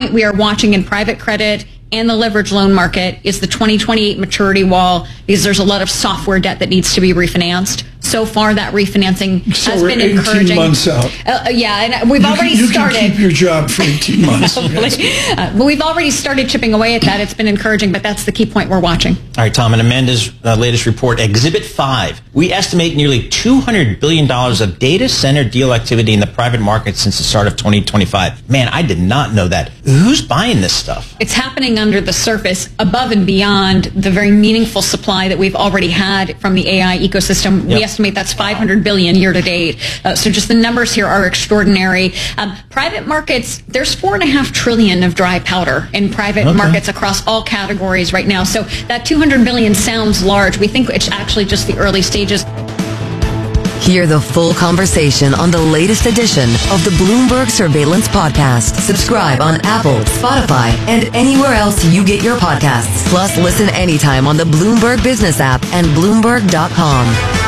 point we are watching in private credit and the leverage loan market is the 2028 maturity wall, because there's a lot of software debt that needs to be refinanced. So far, that refinancing has been encouraging. 18 months out. And we've already started. You can keep your job for 18 months. But we've already started chipping away at that. It's been encouraging, but that's the key point we're watching. All right, Tom, in Amanda's latest report, Exhibit 5, we estimate nearly $200 billion of data center deal activity in the private market since the start of 2025. Man, I did not know that. Who's buying this stuff? It's happening under the surface, above and beyond the very meaningful supply that we've already had from the AI ecosystem. Yep. We estimate that's $500 billion year to date. So just the numbers here are extraordinary. Private markets, there's $4.5 trillion of dry powder in private markets across all categories right now. So that $200 billion sounds large. We think it's actually just the early stages. Hear the full conversation on the latest edition of the Bloomberg Surveillance Podcast. Subscribe on Apple, Spotify, and anywhere else you get your podcasts. Plus, listen anytime on the Bloomberg Business app and Bloomberg.com.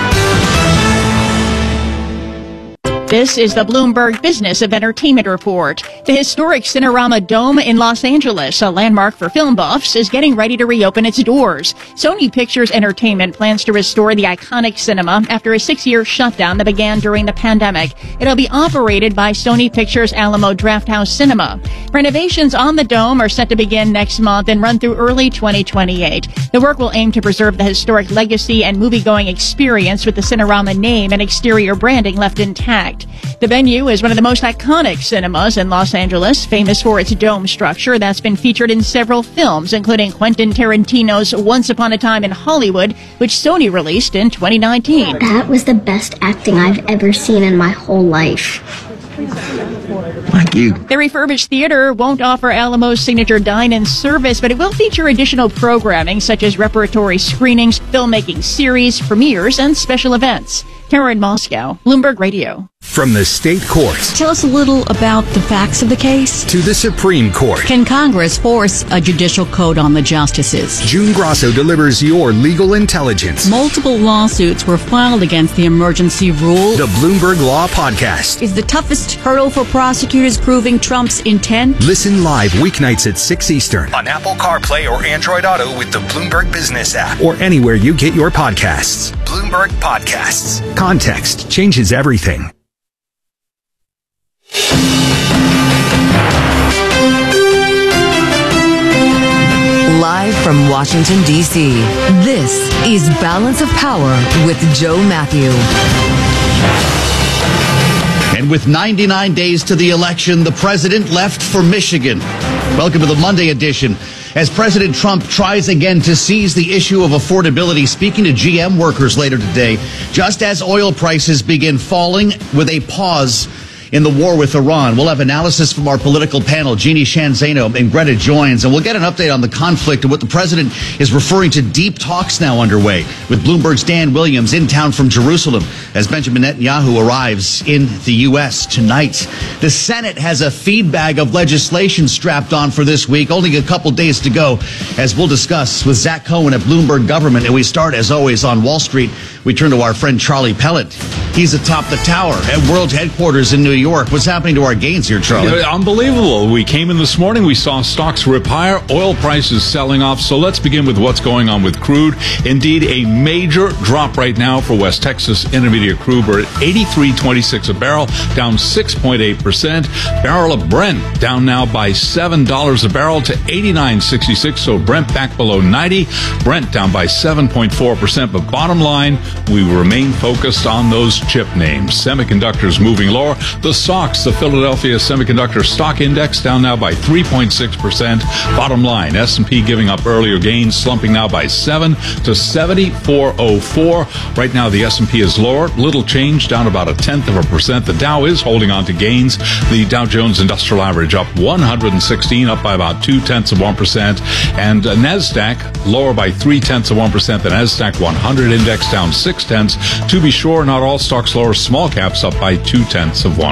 This is the Bloomberg Business of Entertainment Report. The historic Cinerama Dome in Los Angeles, a landmark for film buffs, is getting ready to reopen its doors. Sony Pictures Entertainment plans to restore the iconic cinema after a 6-year shutdown that began during the pandemic. It'll be operated by Sony Pictures Alamo Drafthouse Cinema. Renovations on the dome are set to begin next month and run through early 2028. The work will aim to preserve the historic legacy and movie-going experience with the Cinerama name and exterior branding left intact. The venue is one of the most iconic cinemas in Los Angeles, famous for its dome structure that's been featured in several films, including Quentin Tarantino's Once Upon a Time in Hollywood, which Sony released in 2019. That was the best acting I've ever seen in my whole life. Thank you. The refurbished theater won't offer Alamo's signature dine-in service, but it will feature additional programming such as repertory screenings, filmmaking series, premieres, and special events. Tara in Moscow, Bloomberg Radio. From the state courts. Tell us a little about the facts of the case. To the Supreme Court. Can Congress force a judicial code on the justices? June Grasso delivers your legal intelligence. Multiple lawsuits were filed against the emergency rule. The Bloomberg Law Podcast. Is the toughest hurdle for prosecutors proving Trump's intent? Listen live weeknights at 6 Eastern on Apple CarPlay or Android Auto with the Bloomberg Business app or anywhere you get your podcasts. Bloomberg Podcasts. Context changes everything. Live from Washington, D.C., this is Balance of Power with Joe Matthew. And with 99 days to the election, the president left for Michigan. Welcome to the Monday edition. As President Trump tries again to seize the issue of affordability, speaking to GM workers later today, just as oil prices begin falling with a pause in the war with Iran. We'll have analysis from our political panel. Jeannie Sheehan Zaino and Greta joins, and we'll get an update on the conflict and what the president is referring to deep talks now underway with Bloomberg's Dan Williams in town from Jerusalem as Benjamin Netanyahu arrives in the U.S. tonight. The Senate has a feed bag of legislation strapped on for this week. Only a couple days to go, as we'll discuss with Zach Cohen at Bloomberg Government. And we start, as always, on Wall Street. We turn to our friend Charlie Pellet. He's atop the tower at World Headquarters in New York. What's happening to our gains here, Charlie? Unbelievable. We came in this morning, we saw stocks rip higher, oil prices selling off. So let's begin with what's going on with crude. Indeed, a major drop right now for West Texas Intermediate crude. We're at $83.26 a barrel, down 6.8%. Barrel of Brent down now by $7 a barrel to $89.66. So Brent back below 90. Brent down by 7.4%. But bottom line, we remain focused on those chip names. Semiconductors moving lower. The SOX, the Philadelphia Semiconductor Stock Index, down now by 3.6%. Bottom line, S&P giving up earlier gains, slumping now by 7 to 74.04. Right now, the S&P is lower. Little change, down about 0.1%. The Dow is holding on to gains. The Dow Jones Industrial Average up 116, up by about 0.2%. And NASDAQ lower by 0.3%. The NASDAQ 100 index down 0.6. To be sure, not all stocks lower. Small caps up by 0.2%.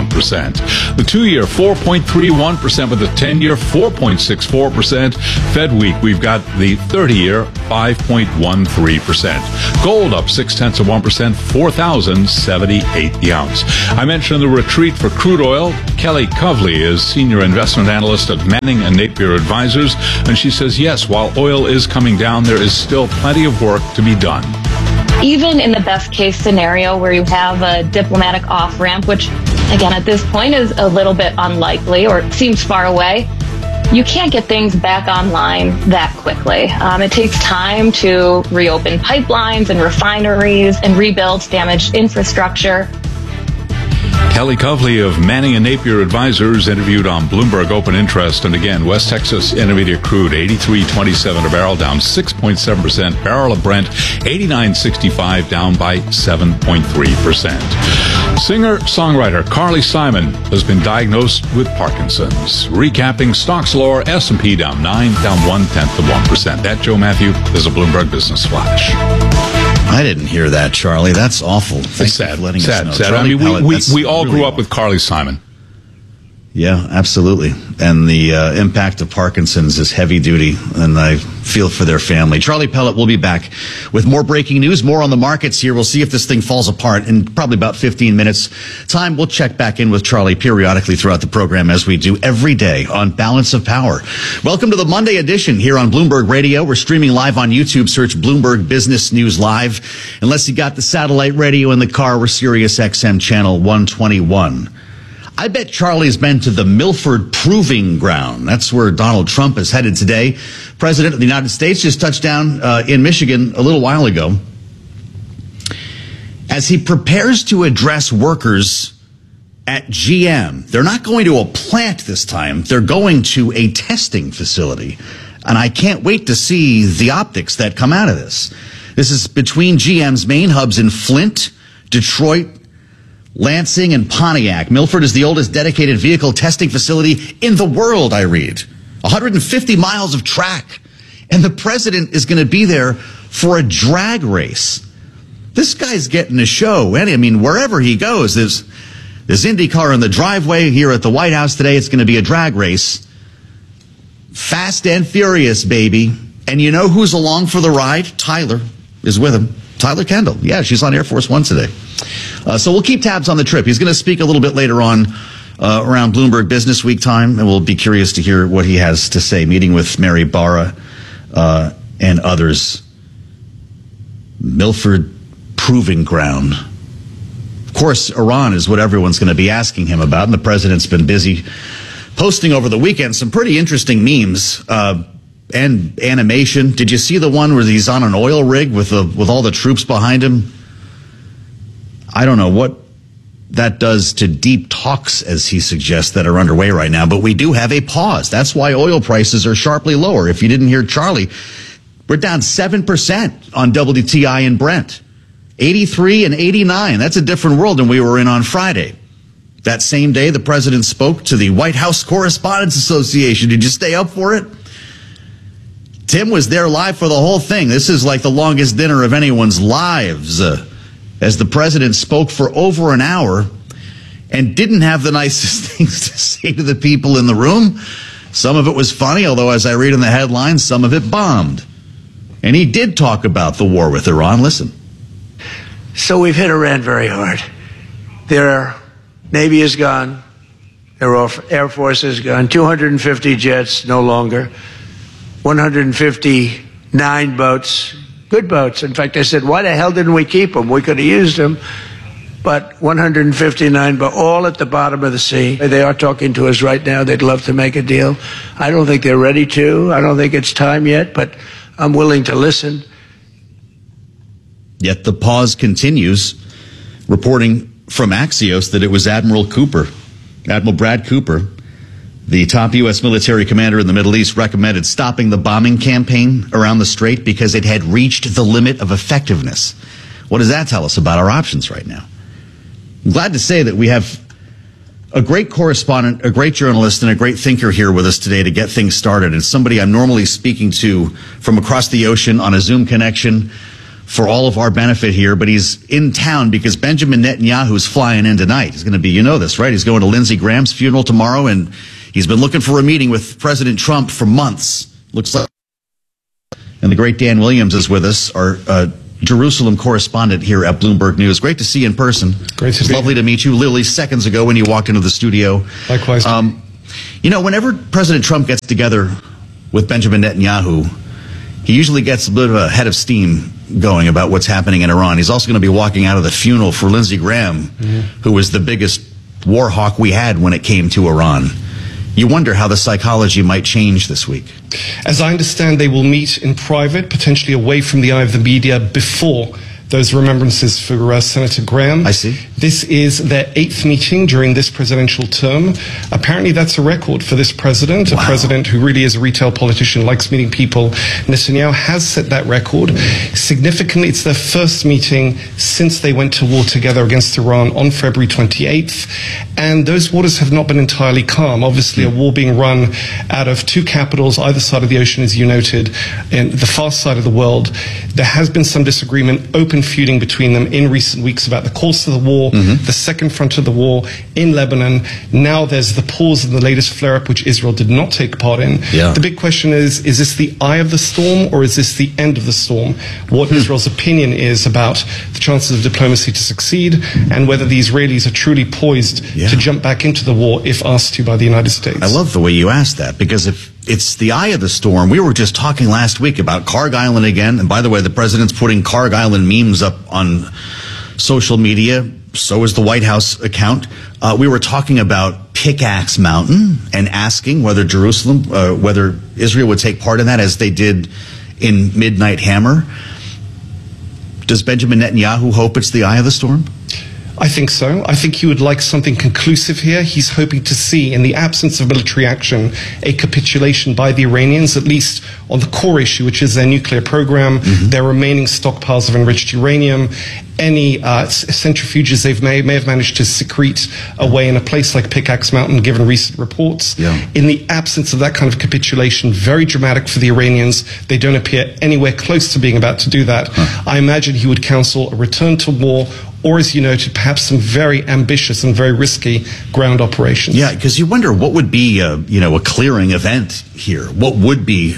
1%. The 2-year 4.31% with the 10-year 4.64%. Fed week, we've got the 30-year 5.13%. Gold up 0.6%, $4,078 the ounce. I mentioned the retreat for crude oil. Kelly Kovley is senior investment analyst at Manning & Napier Advisors, and she says, yes, while oil is coming down, there is still plenty of work to be done. Even in the best case scenario where you have a diplomatic off-ramp, which again at this point is a little bit unlikely or seems far away, you can't get things back online that quickly. It takes time to reopen pipelines and refineries and rebuild damaged infrastructure. Kelly Kovley of Manning & Napier Advisors interviewed on Bloomberg Open Interest. And again, West Texas Intermediate crude, $83.27 a barrel, down 6.7%. Barrel of Brent, $89.65, down by 7.3%. Singer-songwriter Carly Simon has been diagnosed with Parkinson's. Recapping stocks lower, S&P down 9, down 0.1%. That, Joe Matthew, is a Bloomberg Business Flash. I didn't hear that, Charlie. That's awful. Thanks sad. for letting sad, us know. Sad. Charlie I mean, Pellet, we all really grew up with Carly Simon. Yeah, absolutely. And the impact of Parkinson's is heavy duty, and I feel for their family. Charlie Pellet will be back with more breaking news, more on the markets here. We'll see if this thing falls apart in probably about 15 minutes time. We'll check back in with Charlie periodically throughout the program, as we do every day on Balance of Power. Welcome to the Monday edition here on Bloomberg Radio. We're streaming live on YouTube. Search Bloomberg Business News Live. Unless you got the satellite radio in the car, we're Sirius XM channel 121. I bet Charlie's been to the Milford Proving Ground. That's where Donald Trump is headed today. President of the United States just touched down in Michigan a little while ago. As he prepares to address workers at GM, they're not going to a plant this time. They're going to a testing facility. And I can't wait to see the optics that come out of this. This is between GM's main hubs in Flint, Detroit, Lansing, and Pontiac. Milford is the oldest dedicated vehicle testing facility in the world, I read. 150 miles of track. And the president is going to be there for a drag race. This guy's getting a show. I mean, wherever he goes, there's IndyCar in the driveway. Here at the White House today, it's going to be a drag race. Fast and furious, baby. And you know who's along for the ride? Tyler is with him. Tyler Kendall. Yeah, she's on Air Force One today. So we'll keep tabs on the trip. He's going to speak a little bit later on around Bloomberg Business Week time, and we'll be curious to hear what he has to say, meeting with Mary Barra and others. Milford Proving Ground. Of course, Iran is what everyone's going to be asking him about, and the president's been busy posting over the weekend some pretty interesting memes and animation. Did you see the one where he's on an oil rig with all the troops behind him? I don't know what that does to deep talks, as he suggests, that are underway right now, but we do have a pause. That's why oil prices are sharply lower. If you didn't hear Charlie, we're down 7% on WTI and Brent. 83 and 89. That's a different world than we were in on Friday. That same day, the president spoke to the White House Correspondents Association. Did you stay up for it? Tim was there live for the whole thing. This is like the longest dinner of anyone's lives. As the president spoke for over an hour and didn't have the nicest things to say to the people in the room. Some of it was funny, although as I read in the headlines, some of it bombed. And he did talk about the war with Iran. Listen. So we've hit Iran very hard. Their Navy is gone. Their Air Force is gone. 250 jets, no longer. 159 boats. Good boats. In fact, I said, why the hell didn't we keep them? We could have used them. But 159, but all at the bottom of the sea. They are talking to us right now. They'd love to make a deal. I don't think they're ready to. I don't think it's time yet, but I'm willing to listen. Yet the pause continues, reporting from Axios that it was Admiral Brad Cooper, the top U.S. military commander in the Middle East, recommended stopping the bombing campaign around the Strait because it had reached the limit of effectiveness. What does that tell us about our options right now? I'm glad to say that we have a great correspondent, a great journalist, and a great thinker here with us today to get things started. And somebody I'm normally speaking to from across the ocean on a Zoom connection for all of our benefit here, but he's in town because Benjamin Netanyahu's flying in tonight. He's going to be, you know this, right? He's going to Lindsey Graham's funeral tomorrow, and he's been looking for a meeting with President Trump for months. Looks like. And the great Dan Williams is with us, our Jerusalem correspondent here at Bloomberg News. Great to see you in person. Great to be. Lovely to meet you literally seconds ago when you walked into the studio. Likewise. You know, whenever President Trump gets together with Benjamin Netanyahu, he usually gets a bit of a head of steam going about what's happening in Iran. He's also going to be walking out of the funeral for Lindsey Graham, who was the biggest war hawk we had when it came to Iran. You wonder how the psychology might change this week. As I understand, they will meet in private, potentially away from the eye of the media, before those remembrances for Senator Graham. I see. This is their 8th meeting during this presidential term. Apparently that's a record for this president, wow. A president who really is a retail politician, likes meeting people. Netanyahu has set that record. Significantly, it's their first meeting since they went to war together against Iran on February 28th. And those waters have not been entirely calm. Obviously, a war being run out of two capitals, either side of the ocean, as you noted, in the far side of the world. There has been some disagreement, open feuding between them in recent weeks about the course of the war, the second front of the war in Lebanon. Now there's the pause in the latest flare-up, which Israel did not take part in. Yeah. The big question is this the eye of the storm or is this the end of the storm? What Israel's opinion is about the chances of diplomacy to succeed and whether the Israelis are truly poised to jump back into the war if asked to by the United States. I love the way you asked that, because if it's the eye of the storm, we were just talking last week about Karg Island again. And by the way, the president's putting Karg Island memes up on social media. So is the White House account. We were talking about Pickaxe Mountain and asking whether whether Israel would take part in that as they did in Midnight Hammer. Does Benjamin Netanyahu hope it's the eye of the storm? I think so. I think he would like something conclusive here. He's hoping to see, in the absence of military action, a capitulation by the Iranians, at least on the core issue, which is their nuclear program, their remaining stockpiles of enriched uranium, any centrifuges they may have managed to secrete away in a place like Pickaxe Mountain, given recent reports. In the absence of that kind of capitulation, very dramatic for the Iranians, they don't appear anywhere close to being about to do that. I imagine he would counsel a return to war, or, as you noted, perhaps some very ambitious and very risky ground operations. Yeah, because you wonder what would be a clearing event here. What would be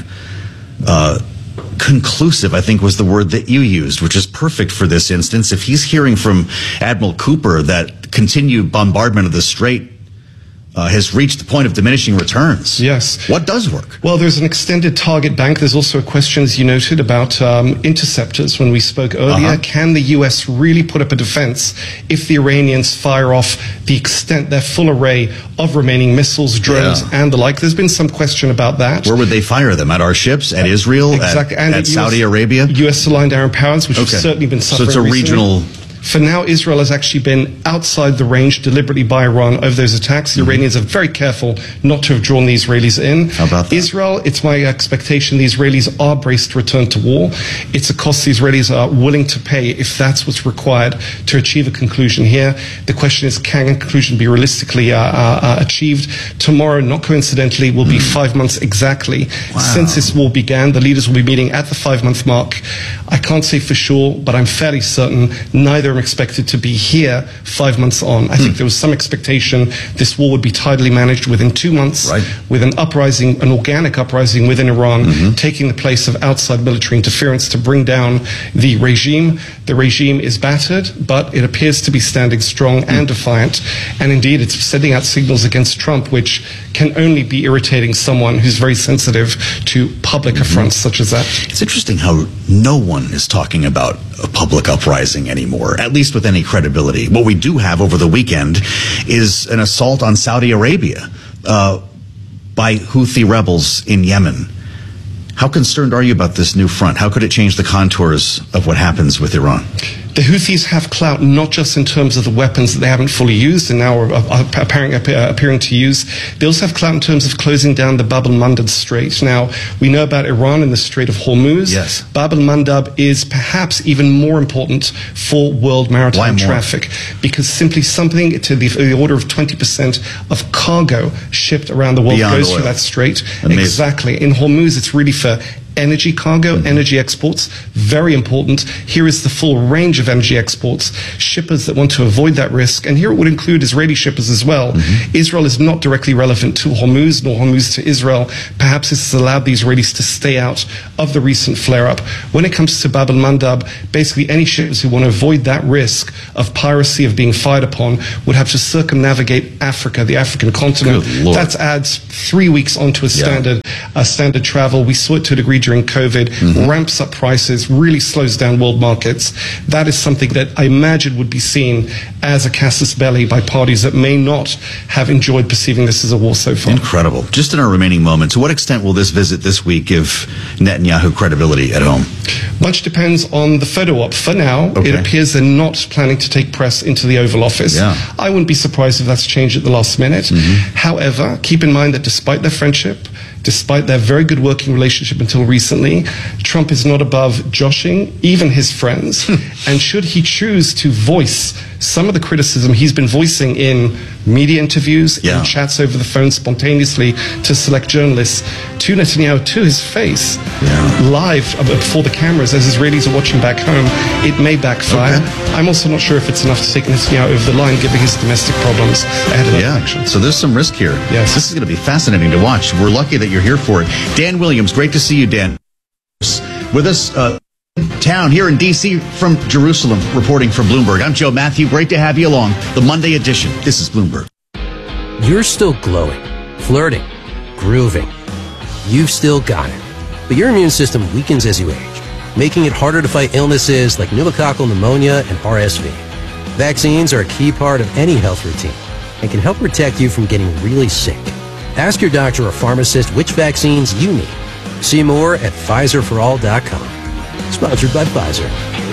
conclusive, I think was the word that you used, which is perfect for this instance. If he's hearing from Admiral Cooper that continued bombardment of the Strait has reached the point of diminishing returns. Yes. What does work? Well, there's an extended target bank. There's also a question, as you noted, about interceptors when we spoke earlier. Can the U.S. really put up a defense if the Iranians fire off their full array of remaining missiles, drones, and the like? There's been some question about that. Where would they fire them? At our ships? At Israel? Exactly. At Saudi Arabia? U.S.-aligned air powers, which have certainly been suffering So it's a regional... For now, Israel has actually been outside the range deliberately by Iran of those attacks. The Iranians are very careful not to have drawn the Israelis in. How about that? Israel, it's my expectation the Israelis are braced to return to war. It's a cost the Israelis are willing to pay if that's what's required to achieve a conclusion here. The question is, can a conclusion be realistically achieved? Tomorrow, not coincidentally, will be 5 months exactly since this war began. The leaders will be meeting at the 5-month mark. I can't say for sure, but I'm fairly certain neither am expected to be here 5 months on. I think there was some expectation this war would be tidily managed within 2 months, with an organic uprising within Iran, taking the place of outside military interference to bring down the regime. The regime is battered, but it appears to be standing strong and defiant. And indeed, it's sending out signals against Trump, which can only be irritating someone who's very sensitive to public affronts such as that. It's interesting how no one is talking about a public uprising anymore, at least with any credibility. What we do have over the weekend is an assault on Saudi Arabia by Houthi rebels in Yemen. How concerned are you about this new front? How could it change the contours of what happens with Iran? The Houthis have clout not just in terms of the weapons that they haven't fully used and now are appearing to use. They also have clout in terms of closing down the Bab el-Mandab Strait. Now, we know about Iran and the Strait of Hormuz. Yes. Bab el-Mandab is perhaps even more important for world maritime traffic because simply something to the order of 20% of cargo shipped around the world goes through that strait. Amazing. Exactly. In Hormuz, it's really for energy cargo, energy exports, very important. Here is the full range of energy exports. Shippers that want to avoid that risk, and here it would include Israeli shippers as well. Israel is not directly relevant to Hormuz, nor Hormuz to Israel. Perhaps this has allowed the Israelis to stay out of the recent flare-up. When it comes to Bab el-Mandab, basically any shippers who want to avoid that risk of piracy, of being fired upon, would have to circumnavigate Africa, the African continent. That adds 3 weeks onto a standard travel. We saw it to a degree during COVID, ramps up prices, really slows down world markets. That is something that I imagine would be seen as a casus belli by parties that may not have enjoyed perceiving this as a war so far. Incredible. Just in our remaining moments, to what extent will this visit this week give Netanyahu credibility at home? Much depends on the photo op. For now, it appears they're not planning to take press into the Oval Office. I wouldn't be surprised if that's changed at the last minute. However, keep in mind that despite their friendship, despite their very good working relationship until recently, Trump is not above joshing even his friends. And should he choose to voice some of the criticism he's been voicing in media interviews, in chats over the phone spontaneously to select journalists, to Netanyahu, to his face, live before the cameras as Israelis are watching back home, it may backfire. I'm also not sure if it's enough to take Netanyahu over the line given his domestic problems ahead of that election. So there's some risk here. Yes. This is going to be fascinating to watch. We're lucky that you're here for it. Dan Williams, great to see you, Dan. With us, town here in D.C. from Jerusalem, reporting for Bloomberg. I'm Joe Matthew. Great to have you along. The Monday edition. This is Bloomberg. You're still glowing, flirting, grooving. You've still got it. But your immune system weakens as you age, making it harder to fight illnesses like pneumococcal pneumonia and RSV. Vaccines are a key part of any health routine and can help protect you from getting really sick. Ask your doctor or pharmacist which vaccines you need. See more at PfizerForAll.com. Sponsored by Pfizer.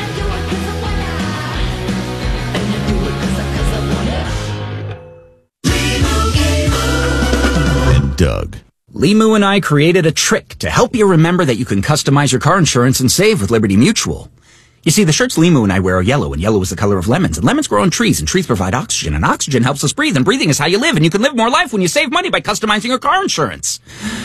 And Doug. Limu and I created a trick to help you remember that you can customize your car insurance and save with Liberty Mutual. You see, the shirts Limu and I wear are yellow, and yellow is the color of lemons, and lemons grow on trees, and trees provide oxygen, and oxygen helps us breathe, and breathing is how you live, and you can live more life when you save money by customizing your car insurance.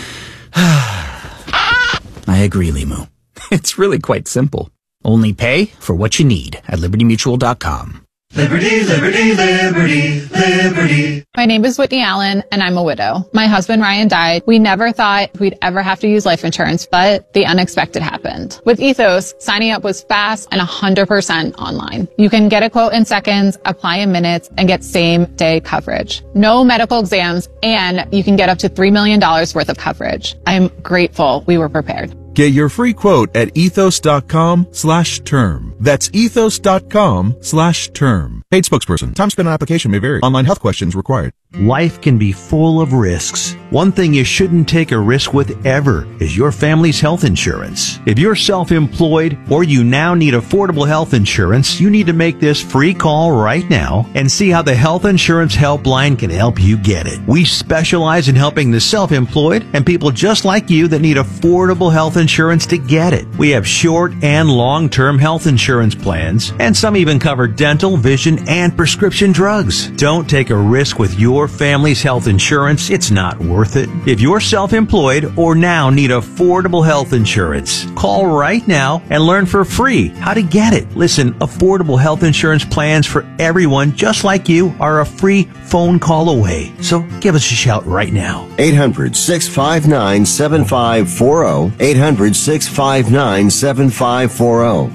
I agree, Limu. It's really quite simple. Only pay for what you need at libertymutual.com. Liberty, liberty, liberty, liberty. My name is Whitney Allen, and I'm a widow. My husband, Ryan, died. We never thought we'd ever have to use life insurance, but the unexpected happened. With Ethos, signing up was fast and 100% online. You can get a quote in seconds, apply in minutes, and get same-day coverage. No medical exams, and you can get up to $3 million worth of coverage. I'm grateful we were prepared. Get your free quote at ethos.com/term. That's ethos.com/term. Paid spokesperson. Time spent on application may vary. Online health questions required. Life can be full of risks. One thing you shouldn't take a risk with ever is your family's health insurance. If you're self-employed or you now need affordable health insurance, you need to make this free call right now and see how the Health Insurance Helpline can help you get it. We specialize in helping the self-employed and people just like you that need affordable health insurance to get it. We have short and long-term health insurance plans, and some even cover dental, vision, and prescription drugs. Don't take a risk with your family's health insurance. It's not worth it. If you're self-employed or now need affordable health insurance, call right now and learn for free how to get it. Listen, affordable health insurance plans for everyone just like you are a free phone call away. So give us a shout right now. 800-659-7540. 800-659-7540.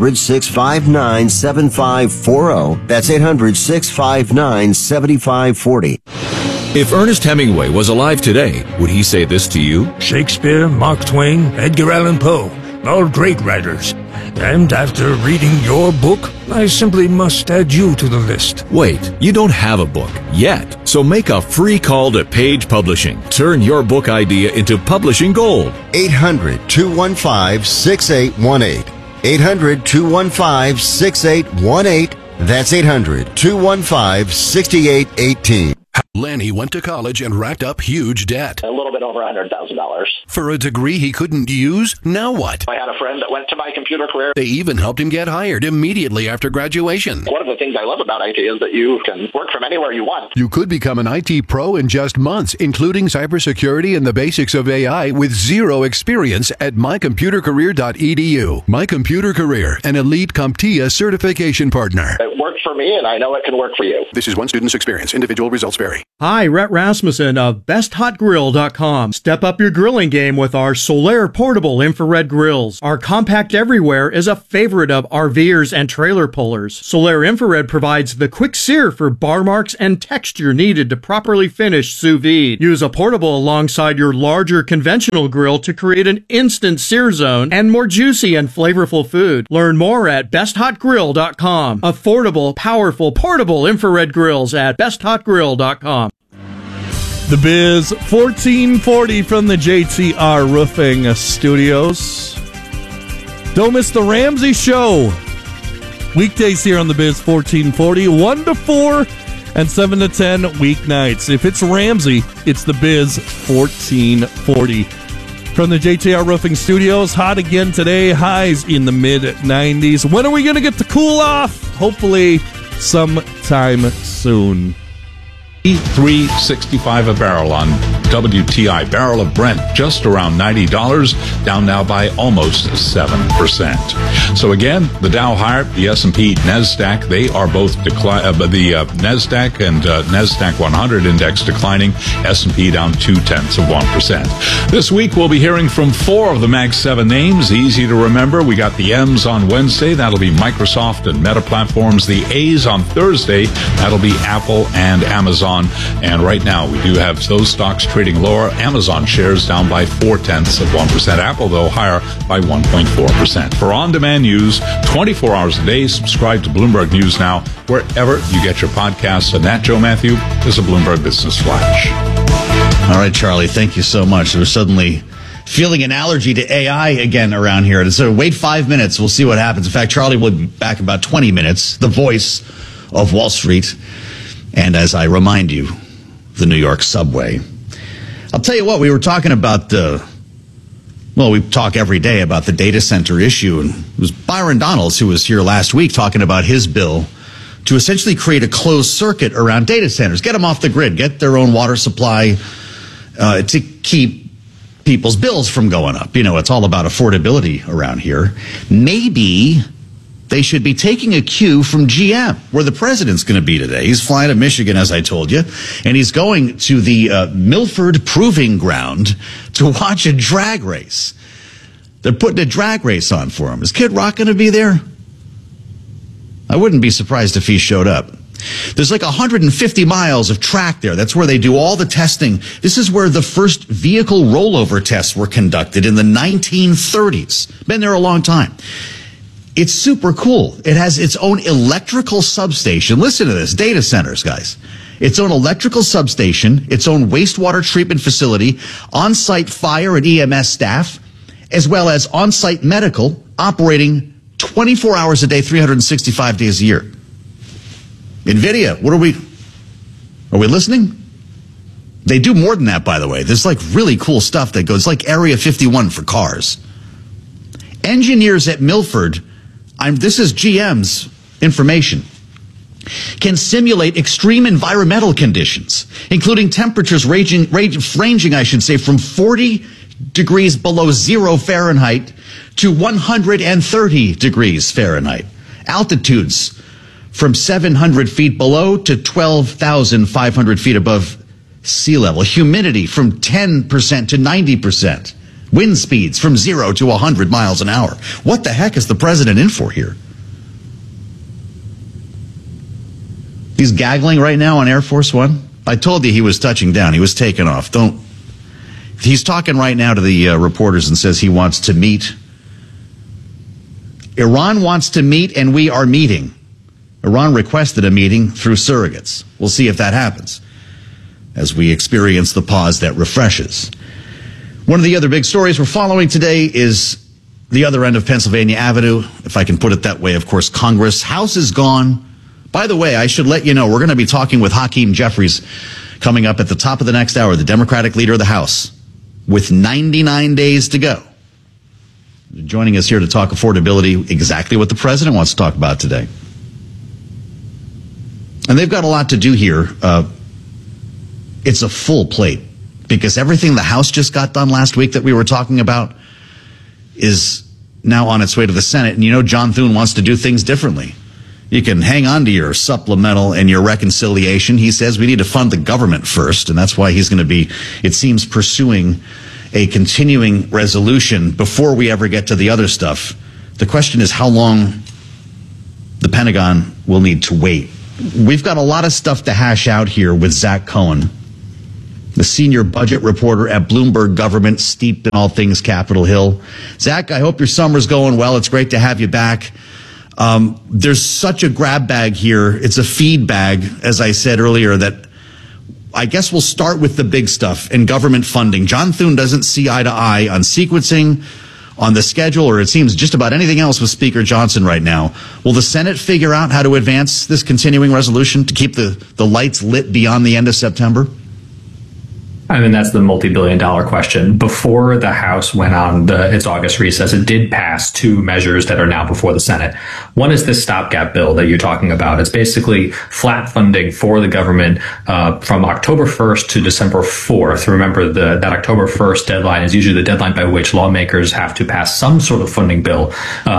800-659-7540. That's 800-659-7540. If Ernest Hemingway was alive today, would he say this to you? Shakespeare, Mark Twain, Edgar Allan Poe, all great writers. And after reading your book, I simply must add you to the list. Wait, you don't have a book yet. So make a free call to Page Publishing. Turn your book idea into publishing gold. 800-215-6818. 800-215-6818. That's 800-215-6818. Lanny went to college and racked up huge debt. A little bit over $100,000. For a degree he couldn't use, now what? I had a friend that went to My Computer Career. They even helped him get hired immediately after graduation. One of the things I love about IT is that you can work from anywhere you want. You could become an IT pro in just months, including cybersecurity and the basics of AI with zero experience at mycomputercareer.edu. My Computer Career, an elite CompTIA certification partner. It worked for me, and I know it can work for you. This is one student's experience. Individual results vary. Hi, Rhett Rasmussen of BestHotGrill.com. Step up your grilling game with our Solaire portable infrared grills. Our compact everywhere is a favorite of RVers and trailer pullers. Solaire infrared provides the quick sear for bar marks and texture needed to properly finish sous vide. Use a portable alongside your larger conventional grill to create an instant sear zone and more juicy and flavorful food. Learn more at BestHotGrill.com. Affordable, powerful, portable infrared grills at BestHotGrill.com. The Biz 1440 from the JTR Roofing Studios. Don't miss the Ramsey Show. Weekdays here on the Biz 1440, 1 to 4 and 7 to 10 weeknights. If it's Ramsey, it's the Biz 1440. From the JTR Roofing Studios, hot again today, highs in the mid-90s. When are we going to get the cool off? Hopefully sometime soon. $3.65 a barrel on WTI. Barrel of Brent just around $90, down now by almost 7%. So again, the Dow higher, the S&P, NASDAQ, they are both declining. The NASDAQ and NASDAQ 100 index declining. S&P down 0.2%. This week we'll be hearing from 4 of the Mag 7 names. Easy to remember. We got the M's on Wednesday. That'll be Microsoft and Meta Platforms. The A's on Thursday. That'll be Apple and Amazon. And right now, we do have those stocks trading lower. Amazon shares down by 0.4%. Apple, though, higher by 1.4%. For on-demand news, 24 hours a day, subscribe to Bloomberg News Now, wherever you get your podcasts. And that, Joe Matthew, is a Bloomberg Business Flash. All right, Charlie, thank you so much. We're suddenly feeling an allergy to AI again around here. So wait 5 minutes. We'll see what happens. In fact, Charlie will be back in about 20 minutes, the voice of Wall Street. And as I remind you, the New York subway. I'll tell you what, we were talking about we talk every day about the data center issue. And it was Byron Donalds who was here last week talking about his bill to essentially create a closed circuit around data centers. Get them off the grid, get their own water supply to keep people's bills from going up. You know, it's all about affordability around here. Maybe they should be taking a cue from GM, where the president's going to be today. He's flying to Michigan, as I told you, and he's going to the Milford Proving Ground to watch a drag race. They're putting a drag race on for him. Is Kid Rock going to be there? I wouldn't be surprised if he showed up. There's like 150 miles of track there. That's where they do all the testing. This is where the first vehicle rollover tests were conducted in the 1930s. Been there a long time. It's super cool. It has its own electrical substation. Listen to this. Data centers, guys. Its own electrical substation, its own wastewater treatment facility, on-site fire and EMS staff, as well as on-site medical operating 24 hours a day, 365 days a year. NVIDIA, are we listening? They do more than that, by the way. There's like really cool stuff that goes like Area 51 for cars. Engineers at Milford, this is GM's information, can simulate extreme environmental conditions, including temperatures ranging, from 40 degrees below 0 Fahrenheit to 130 degrees Fahrenheit. Altitudes from 700 feet below to 12,500 feet above sea level. Humidity from 10% to 90%. Wind speeds from 0 to 100 miles an hour. What the heck is the president in for here? He's gaggling right now on Air Force One. I told you he was touching down. He was taking off. He's talking right now to the reporters and says he wants to meet. Iran wants to meet and we are meeting. Iran requested a meeting through surrogates. We'll see if that happens as we experience the pause that refreshes. One of the other big stories we're following today is the other end of Pennsylvania Avenue, if I can put it that way. Of course, Congress. House is gone. By the way, I should let you know, we're going to be talking with Hakeem Jeffries Coming up at the top of the next hour, the Democratic leader of the House, with 99 days to go. Joining us here to talk affordability, exactly what the president wants to talk about today. And they've got a lot to do here. It's a full plate because everything the House just got done last week that we were talking about is now on its way to the Senate. And you know, John Thune wants to do things differently. You can hang on to your supplemental and your reconciliation. He says we need to fund the government first, and that's why he's going to be, it seems, pursuing a continuing resolution before we ever get to the other stuff. The question is how long the Pentagon will need to wait. We've got a lot of stuff to hash out here with Zach Cohen, the senior budget reporter at Bloomberg Government, steeped in all things Capitol Hill. Zach, I hope your summer's going well. It's great to have you back. There's such a grab bag here. It's a feed bag, as I said earlier, that I guess we'll start with the big stuff and government funding. John Thune doesn't see eye to eye on sequencing, on the schedule, or it seems just about anything else with Speaker Johnson right now. Will the Senate figure out how to advance this continuing resolution to keep the lights lit beyond the end of September? I mean, that's the multi-billion-dollar question. Before the House went on its August recess, it did pass two measures that are now before the Senate. One is this stopgap bill that you're talking about. It's basically flat funding for the government from October 1st to December 4th. Remember, that October 1st deadline is usually the deadline by which lawmakers have to pass some sort of funding bill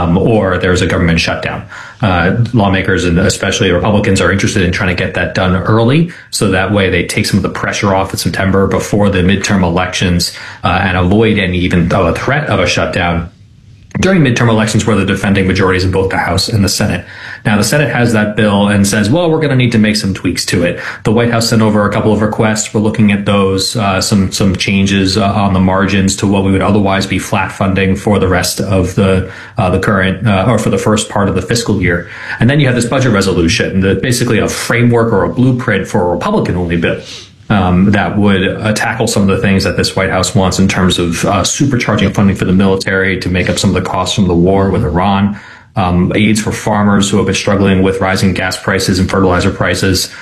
or there's a government shutdown. Lawmakers and especially Republicans are interested in trying to get that done early, so that way they take some of the pressure off in September before the midterm elections and avoid any even threat of a shutdown during midterm elections where the defending majorities in both the House and the Senate. Now, the Senate has that bill and says, well, we're going to need to make some tweaks to it. The White House sent over a couple of requests. We're looking at those, some changes on the margins to what we would otherwise be flat funding for the rest of the current, or for the first part of the fiscal year. And then you have this budget resolution, basically a framework or a blueprint for a Republican-only bill. That would tackle some of the things that this White House wants in terms of supercharging funding for the military to make up some of the costs from the war with Iran, aids for farmers who have been struggling with rising gas prices and fertilizer prices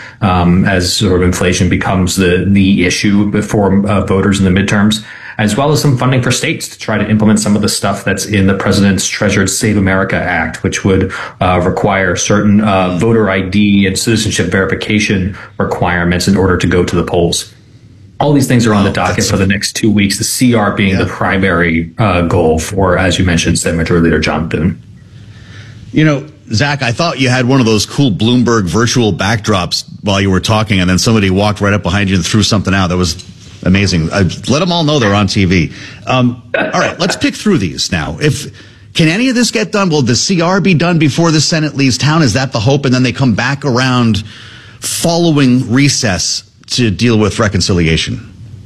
as sort of inflation becomes the issue for voters in the midterms, as well as some funding for states to try to implement some of the stuff that's in the president's treasured Save America Act, which would require certain voter ID and citizenship verification requirements in order to go to the polls. All these things are on the docket for the next 2 weeks, the CR being the primary goal for, as you mentioned, Senate Majority Leader John Thune. You know, Zach, I thought you had one of those cool Bloomberg virtual backdrops while you were talking, and then somebody walked right up behind you and threw something out. That was amazing. Let them all know they're on TV. All right, let's pick through these now. Can any of this get done? Will the CR be done before the Senate leaves town? Is that the hope? And then they come back around following recess to deal with reconciliation?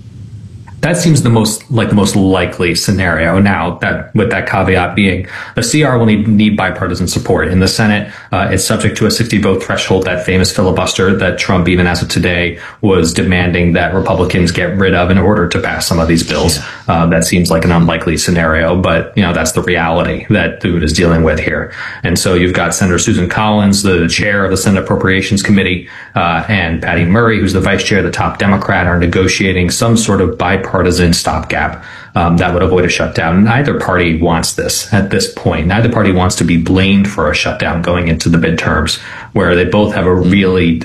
That seems the most likely scenario. Now, that with that caveat being, the CR will need bipartisan support. In the Senate, it's subject to a 60-vote threshold, that famous filibuster that Trump, even as of today, was demanding that Republicans get rid of in order to pass some of these bills. That seems like an unlikely scenario, but that's the reality that Thune is dealing with here. And so you've got Senator Susan Collins, the chair of the Senate Appropriations Committee, and Patty Murray, who's the vice chair, the top Democrat, are negotiating some sort of bipartisan stopgap that would avoid a shutdown. Neither party wants this at this point. Neither party wants to be blamed for a shutdown going into the midterms, where they both have a really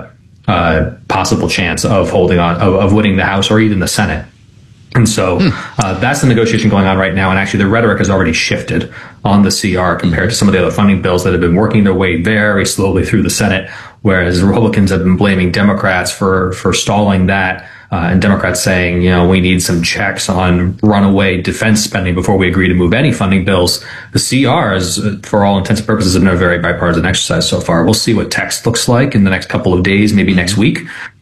possible chance of holding on, of winning the House or even the Senate. And so that's the negotiation going on right now. And actually, the rhetoric has already shifted on the CR compared to some of the other funding bills that have been working their way very slowly through the Senate, whereas Republicans have been blaming Democrats for stalling that. And Democrats saying, we need some checks on runaway defense spending before we agree to move any funding bills. The CRs, for all intents and purposes, have been a very bipartisan exercise so far. We'll see what text looks like in the next couple of days, maybe next week.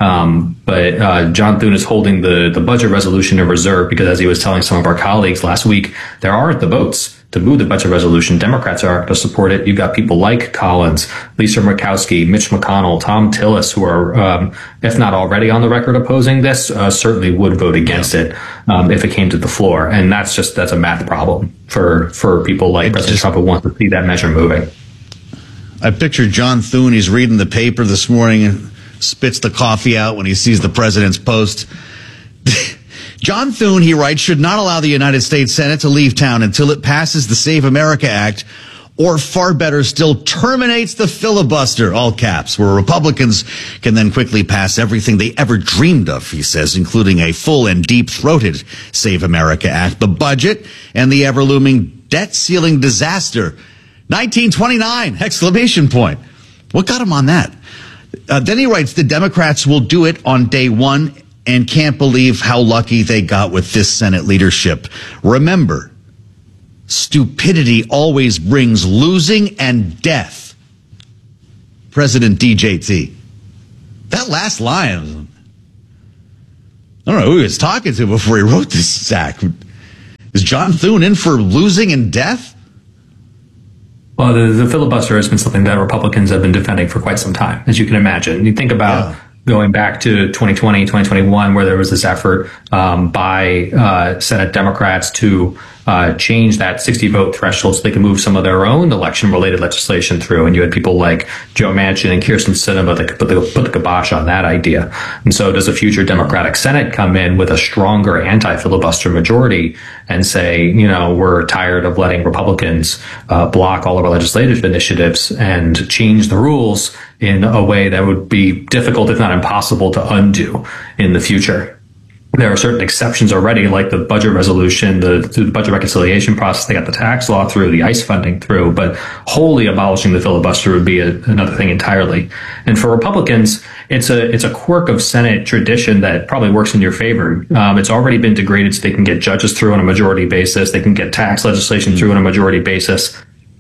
But John Thune is holding the budget resolution in reserve because, as he was telling some of our colleagues last week, there aren't the votes to move the budget resolution. Democrats are to support it. You've got people like Collins, Lisa Murkowski, Mitch McConnell, Tom Tillis, who are, if not already on the record opposing this, certainly would vote against it if it came to the floor. And that's a math problem for people like President Trump who want to see that measure moving. I pictured John Thune. He's reading the paper this morning. spits the coffee out when he sees the president's post. John Thune, he writes, should not allow the United States Senate to leave town until it passes the Save America Act, or far better still, terminates the filibuster, all caps, where Republicans can then quickly pass everything they ever dreamed of, he says, including a full and deep-throated Save America Act, the budget, and the ever-looming debt-ceiling disaster. 1929, exclamation point. What got him on that? Then he writes, the Democrats will do it on day one and can't believe how lucky they got with this Senate leadership. Remember, stupidity always brings losing and death. President DJT. That last line, I don't know who he was talking to before he wrote this, Zach. Is John Thune in for losing and death? Well, the filibuster has been something that Republicans have been defending for quite some time, as you can imagine. You think about going back to 2020, 2021, where there was this effort by Senate Democrats to change that 60-vote threshold so they could move some of their own election-related legislation through. And you had people like Joe Manchin and Kyrsten Sinema that could put the kibosh on that idea. And so does a future Democratic Senate come in with a stronger anti-filibuster majority and say, you know, we're tired of letting Republicans block all of our legislative initiatives and change the rules in a way that would be difficult, if not impossible, to undo in the future? There are certain exceptions already, like the budget resolution, the budget reconciliation process. They got the tax law through, the ICE funding through, but wholly abolishing the filibuster would be another thing entirely. And for Republicans, it's a quirk of Senate tradition that probably works in your favor. It's already been degraded so they can get judges through on a majority basis. They can get tax legislation through on a majority basis.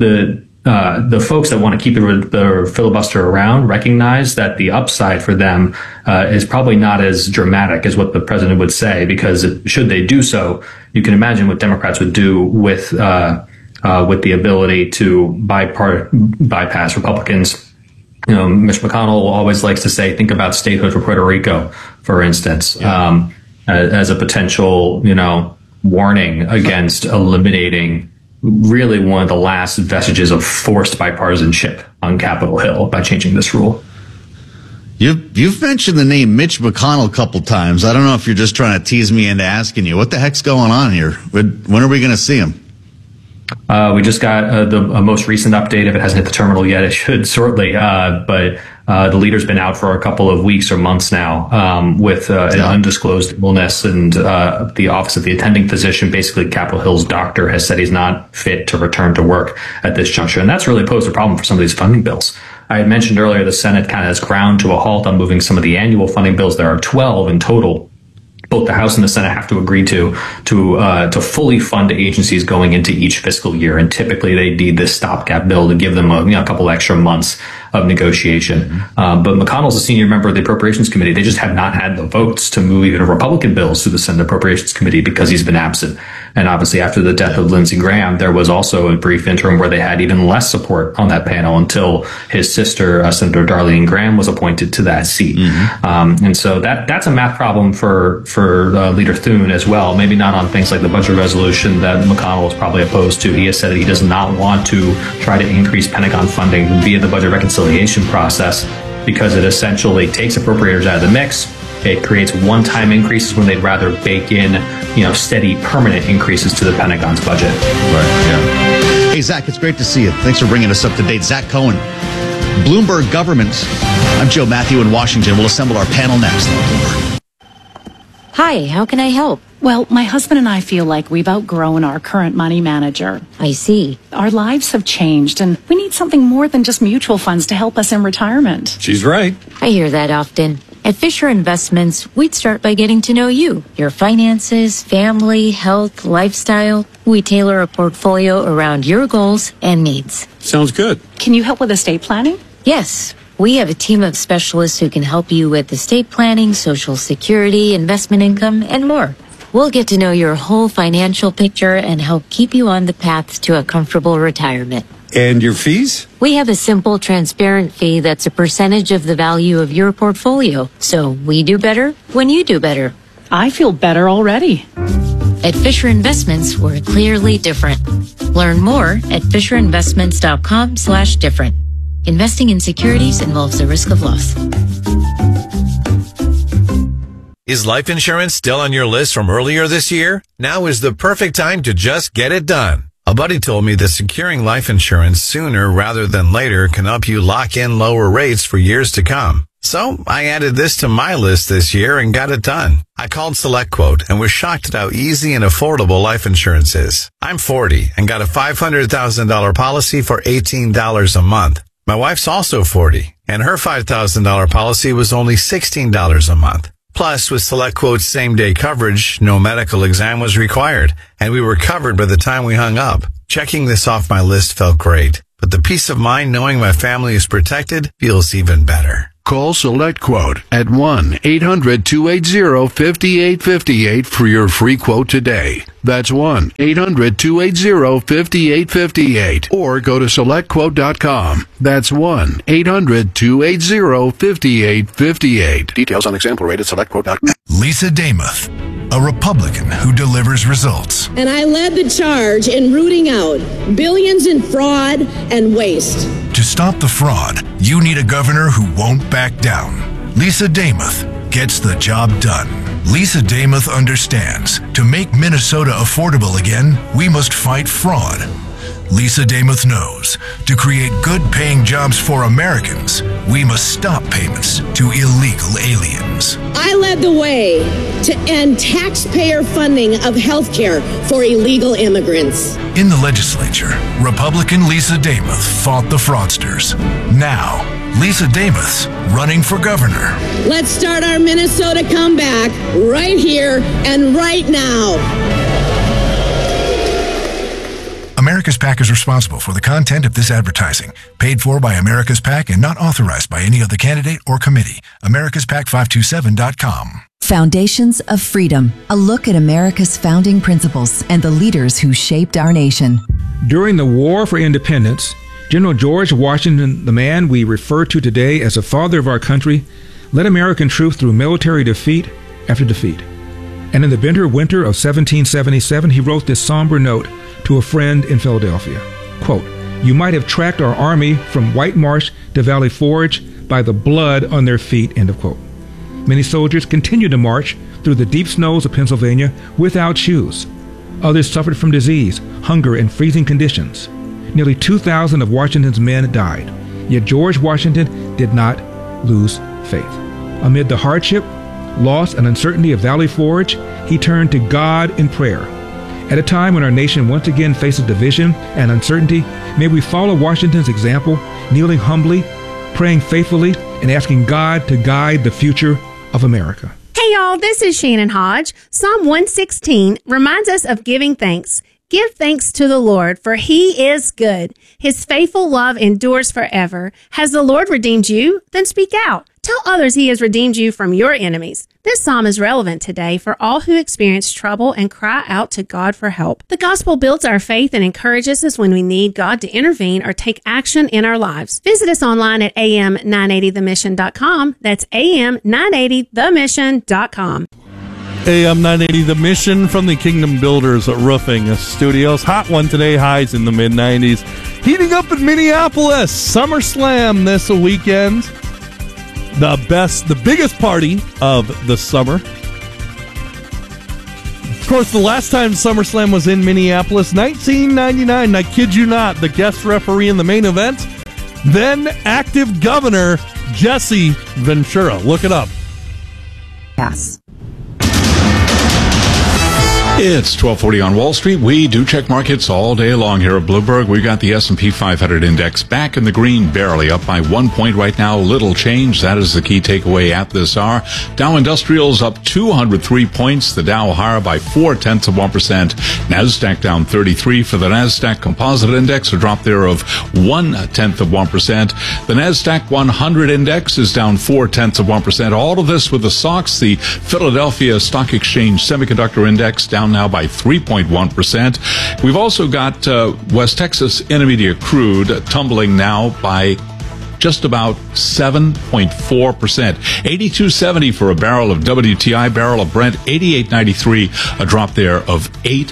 The folks that want to keep the filibuster around recognize that the upside for them is probably not as dramatic as what the president would say, because should they do so, you can imagine what Democrats would do with the ability to bypass Republicans. You know, Mitch McConnell always likes to say, think about statehood for Puerto Rico, for instance, as a potential, warning against eliminating really one of the last vestiges of forced bipartisanship on Capitol Hill by changing this rule. You've mentioned the name Mitch McConnell a couple times. I don't know if you're just trying to tease me into asking you, what the heck's going on here? When are we going to see him? We just got the most recent update. If it hasn't hit the terminal yet, it should shortly. But the leader's been out for a couple of weeks or months now with an undisclosed illness, and the Office of the Attending Physician, basically Capitol Hill's doctor, has said he's not fit to return to work at this juncture. And that's really posed a problem for some of these funding bills. I had mentioned earlier the Senate kind of has ground to a halt on moving some of the annual funding bills. There are 12 in total. Both the House and the Senate have to agree to fully fund agencies going into each fiscal year, and typically they need this stopgap bill to give them a couple extra months of negotiation. But McConnell's a senior member of the Appropriations Committee. They just have not had the votes to move even Republican bills through the Senate Appropriations Committee because he's been absent. And obviously, after the death of Lindsey Graham, there was also a brief interim where they had even less support on that panel until his sister, Senator Darlene Graham, was appointed to that seat. And so that's a math problem for Leader Thune as well. Maybe not on things like the budget resolution that McConnell is probably opposed to. He has said that he does not want to try to increase Pentagon funding via the budget reconciliation process because it essentially takes appropriators out of the mix. It creates one-time increases when they'd rather bake in, steady, permanent increases to the Pentagon's budget. Right, yeah. Hey, Zach, it's great to see you. Thanks for bringing us up to date. Zach Cohen, Bloomberg Government. I'm Joe Matthew in Washington. We'll assemble our panel next. Hi, how can I help? Well, my husband and I feel like we've outgrown our current money manager. I see. Our lives have changed, and we need something more than just mutual funds to help us in retirement. She's right. I hear that often. At Fisher Investments, we'd start by getting to know you, your finances, family, health, lifestyle. We tailor a portfolio around your goals and needs. Sounds good. Can you help with estate planning? Yes. We have a team of specialists who can help you with estate planning, Social Security, investment income, and more. We'll get to know your whole financial picture and help keep you on the path to a comfortable retirement. And your fees? We have a simple, transparent fee that's a percentage of the value of your portfolio. So we do better when you do better. I feel better already. At Fisher Investments, we're clearly different. Learn more at FisherInvestments.com/different. Investing in securities involves the risk of loss. Is life insurance still on your list from earlier this year? Now is the perfect time to just get it done. A buddy told me that securing life insurance sooner rather than later can help you lock in lower rates for years to come. So I added this to my list this year and got it done. I called SelectQuote and was shocked at how easy and affordable life insurance is. I'm 40 and got a $500,000 policy for $18 a month. My wife's also 40 and her $5,000 policy was only $16 a month. Plus, with SelectQuote's same-day coverage, no medical exam was required, and we were covered by the time we hung up. Checking this off my list felt great, but the peace of mind knowing my family is protected feels even better. Call SelectQuote at 1-800-280-5858 for your free quote today. That's 1-800-280-5858. Or go to SelectQuote.com. That's 1-800-280-5858. Details on example rate at SelectQuote.com. Lisa Damuth, a Republican who delivers results. And I led the charge in rooting out billions in fraud and waste. To stop the fraud, you need a governor who won't back down. Lisa Damuth gets the job done. Lisa Damuth understands to make Minnesota affordable again, we must fight fraud. Lisa Damuth knows to create good-paying jobs for Americans, we must stop payments to illegal aliens. I led the way to end taxpayer funding of health care for illegal immigrants. In the legislature, Republican Lisa Damuth fought the fraudsters. Now, Lisa Damuth's running for governor. Let's start our Minnesota comeback right here and right now. America's PAC is responsible for the content of this advertising. Paid for by America's PAC and not authorized by any other candidate or committee. AmericasPAC527.com. Foundations of Freedom. A look at America's founding principles and the leaders who shaped our nation. During the War for Independence, General George Washington, the man we refer to today as the father of our country, led American troops through military defeat after defeat. And in the bitter winter of 1777, he wrote this somber note to a friend in Philadelphia. Quote, "You might have tracked our army from White Marsh to Valley Forge by the blood on their feet," end of quote. Many soldiers continued to march through the deep snows of Pennsylvania without shoes. Others suffered from disease, hunger, and freezing conditions. Nearly 2,000 of Washington's men died. Yet George Washington did not lose faith. Amid the hardship, loss, and uncertainty of Valley Forge, he turned to God in prayer. At a time when our nation once again faces division and uncertainty, may we follow Washington's example, kneeling humbly, praying faithfully, and asking God to guide the future of America. Hey y'all, this is Shannon Hodge. Psalm 116 reminds us of giving thanks. Give thanks to the Lord, for he is good. His faithful love endures forever. Has the Lord redeemed you? Then speak out. Tell others he has redeemed you from your enemies. This psalm is relevant today for all who experience trouble and cry out to God for help. The gospel builds our faith and encourages us when we need God to intervene or take action in our lives. Visit us online at am980themission.com. That's am980themission.com. AM 980 The Mission from the Kingdom Builders Roofing Studios. Hot one today, highs in the mid-90s. Heating up in Minneapolis. SummerSlam this weekend. The biggest party of the summer. Of course, the last time SummerSlam was in Minneapolis, 1999. I kid you not, the guest referee in the main event, then active governor Jesse Ventura. Look it up. Yes. It's 1240 on Wall Street. We do check markets all day long here at Bloomberg. We've got the S&P 500 index back in the green, barely up by 1 point right now. Little change. That is the key takeaway at this hour. Dow Industrials up 203 points. The Dow higher by 0.4%. NASDAQ down 33 for the NASDAQ Composite Index, a drop there of 0.1%. The NASDAQ 100 Index is down 0.4%. All of this with the SOX, the Philadelphia Stock Exchange Semiconductor Index, down now by 3.1%. We've also got West Texas Intermediate Crude tumbling now by just about 7.4%. 82.70 for a barrel of WTI, barrel of Brent, 88.93, a drop there of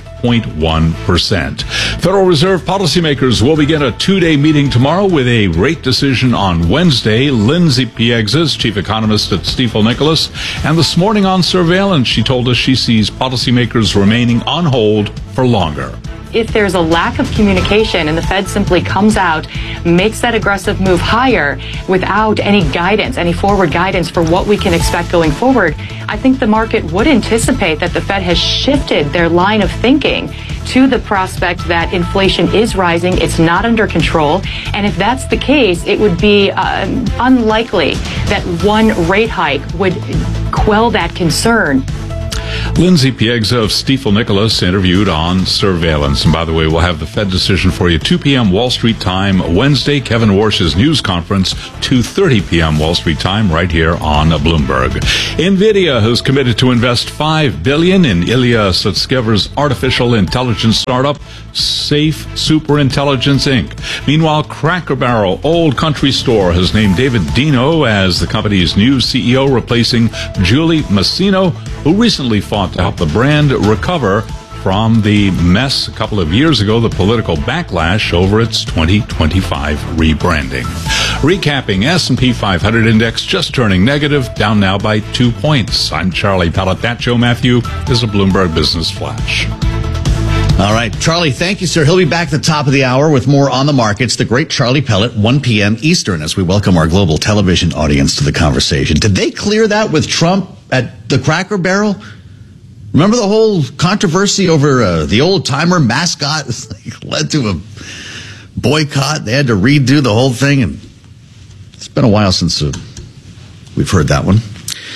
8.1%. Federal Reserve policymakers will begin a two-day meeting tomorrow with a rate decision on Wednesday. Lindsay Piegza, chief economist at Stifel Nicolaus, and this morning on Surveillance, she told us she sees policymakers remaining on hold for longer. If there's a lack of communication and the Fed simply comes out, makes that aggressive move higher without any guidance, any forward guidance for what we can expect going forward, I think the market would anticipate that the Fed has shifted their line of thinking to the prospect that inflation is rising, it's not under control, and if that's the case, it would be unlikely that one rate hike would quell that concern. Lindsay Piegza of Stifel Nicolaus interviewed on Surveillance. And by the way, we'll have the Fed decision for you 2 p.m. Wall Street time Wednesday. Kevin Warsh's news conference 2:30 p.m. Wall Street time right here on Bloomberg. NVIDIA has committed to invest $5 billion in Ilya Sutskever's artificial intelligence startup, Safe Superintelligence Inc. Meanwhile, Cracker Barrel Old Country Store has named David Dino as the company's new CEO, replacing Julie Massino, who recently fought to help the brand recover from the mess a couple of years ago, the political backlash over its 2025 rebranding. Recapping, S&P 500 index just turning negative, down now by 2 points. I'm Charlie Pellet. That Joe Matthew is a Bloomberg Business Flash. All right, Charlie, thank you, sir. He'll be back at the top of the hour with more on the markets. The great Charlie Pellet, 1 p.m. Eastern, as we welcome our global television audience to the conversation. Did they clear that with Trump at the Cracker Barrel? Remember the whole controversy over the old-timer mascot led to a boycott? They had to redo the whole thing, and it's been a while since we've heard that one.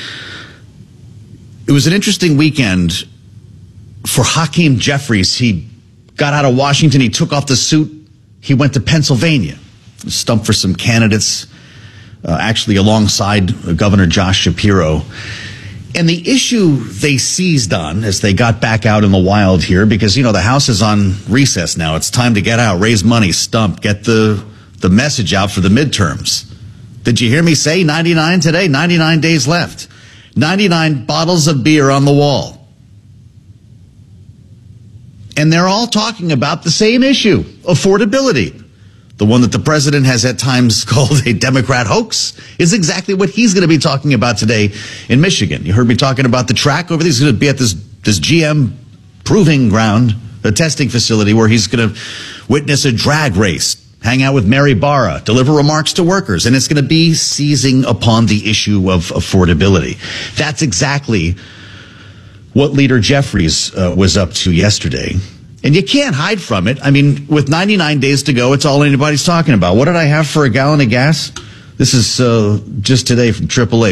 It was an interesting weekend for Hakeem Jeffries. He got out of Washington. He took off the suit. He went to Pennsylvania, stumped for some candidates, actually alongside Governor Josh Shapiro. And the issue they seized on as they got back out in the wild here, because, you know, the House is on recess now. It's time to get out, raise money, stump, get the message out for the midterms. Did you hear me say 99 today? 99 days left. 99 bottles of beer on the wall. And they're all talking about the same issue, affordability. The one that the president has at times called a Democrat hoax is exactly what he's going to be talking about today in Michigan. You heard me talking about the track over there. He's going to be at this GM proving ground, a testing facility where he's going to witness a drag race, hang out with Mary Barra, deliver remarks to workers, and it's going to be seizing upon the issue of affordability. That's exactly what Leader Jeffries was up to yesterday. And you can't hide from it. I mean, with 99 days to go, it's all anybody's talking about. What did I have for a gallon of gas? This is just today from AAA,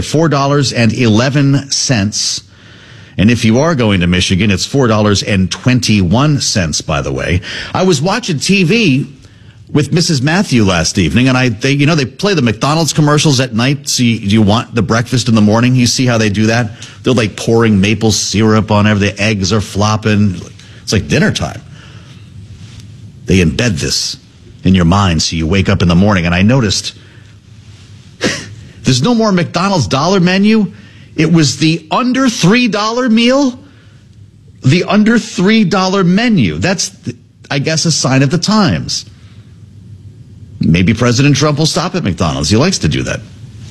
$4.11. And if you are going to Michigan, it's $4.21, by the way. I was watching TV with Mrs. Matthew last evening, and they play the McDonald's commercials at night. So you want the breakfast in the morning? You see how they do that? They're like pouring maple syrup on everything. The eggs are flopping. It's like dinner time. They embed this in your mind so you wake up in the morning. And I noticed there's no more McDonald's dollar menu. It was the under $3 meal. The under $3 menu. That's, I guess, a sign of the times. Maybe President Trump will stop at McDonald's. He likes to do that.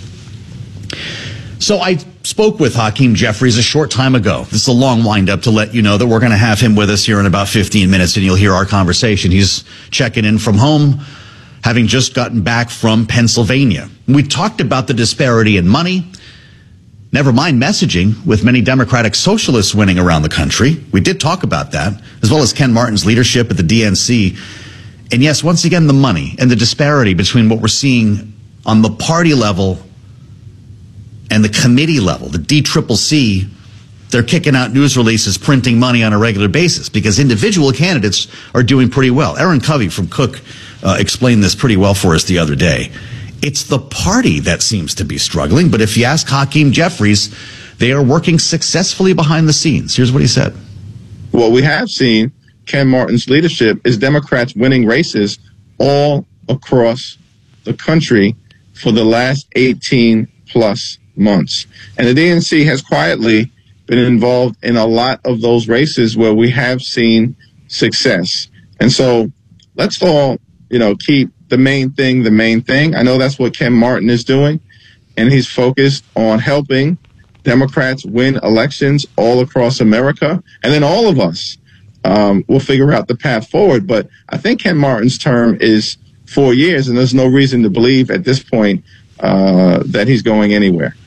So I spoke with Hakeem Jeffries a short time ago. This is a long wind-up to let you know that we're going to have him with us here in about 15 minutes, and you'll hear our conversation. He's checking in from home, having just gotten back from Pennsylvania. We talked about the disparity in money, never mind messaging, with many Democratic socialists winning around the country. We did talk about that, as well as Ken Martin's leadership at the DNC. And yes, once again, the money and the disparity between what we're seeing on the party level and the committee level, the DCCC, they're kicking out news releases, printing money on a regular basis because individual candidates are doing pretty well. Aaron Covey from Cook explained this pretty well for us the other day. It's the party that seems to be struggling, but if you ask Hakeem Jeffries, they are working successfully behind the scenes. Here's what he said. What we have seen, Ken Martin's leadership, is Democrats winning races all across the country for the last 18 plus months. And the DNC has quietly been involved in a lot of those races where we have seen success. And so let's all, keep the main thing. I know that's what Ken Martin is doing, and he's focused on helping Democrats win elections all across America. And then all of us will figure out the path forward. But I think Ken Martin's term is 4 years, and there's no reason to believe at this point that he's going anywhere.